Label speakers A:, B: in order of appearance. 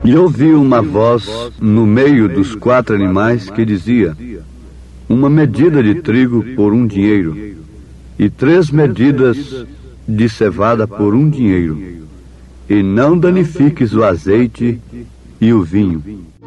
A: E ouvi uma voz no meio dos 4 animais que dizia: uma medida de trigo por 1 dinheiro, e 3 medidas de cevada por 1 dinheiro, e não danifiques o azeite e o vinho.